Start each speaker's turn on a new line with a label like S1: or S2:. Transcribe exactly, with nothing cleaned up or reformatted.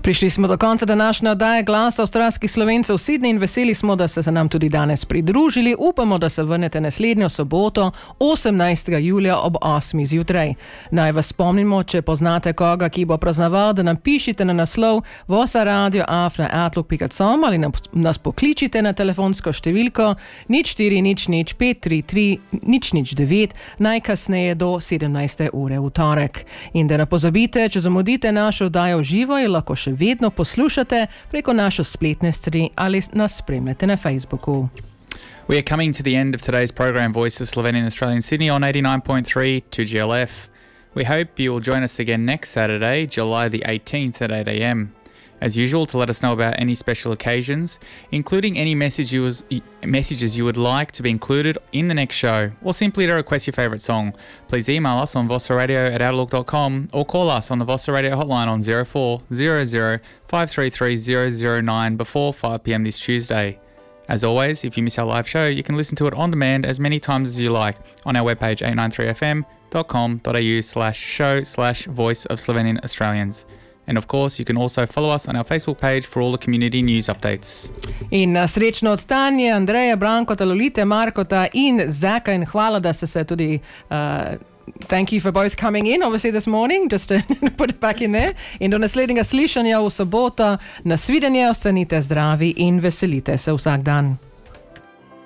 S1: Prišli smo do konca današnje oddaje Glas avstralskih Slovencev v Sydney in veseli smo, da ste se nam tudi danes pridružili. Upamo, da se vrnete naslednjo soboto, osemnajstega julija ob osmih zjutraj. Naj vas spomnimo, če poznate koga, ki bo praznoval, da nam pišite na naslov vosaradio afna outlook pika com ali nas pokličite na telefonsko številko nič štiri nič nič pet tri tri nič nič devet najkasneje do sedemnajste ure v torek. In da ne pozabite, če zamudite našo oddajo v živo, je lahko še vedno poslušate preko naše spletne strani ali nas spremljate na Facebooku.
S2: We are coming to the end of today's program Voice of Slovenian Australian Sydney on eighty-nine point three two G L F. We hope you will join us again next Saturday, July the eighteenth at eight a m. As usual, to let us know about any special occasions, including any message you was, messages you would like to be included in the next show, or simply to request your favourite song, please email us on vossaradio at outlook dot com or call us on the Vossa Radio hotline on zero four zero zero five three three zero zero nine before five p m this Tuesday. As always, if you miss our live show, you can listen to it on demand as many times as you like on our webpage eight nine three f m dot com dot a u slash show slash voice of Slovenian Australians. And of course, you can also follow us on our Facebook page for all the community news updates.
S1: In srečno odstanje Andreja, Brankota, Lolite, Markota in Zaka, in hvala, da ste se tudi... Uh, thank you for both coming in, obviously this morning, just to put it back in there. In do naslednjega slišanja v soboto, nasvidenje, ostanite zdravi in veselite se vsak dan.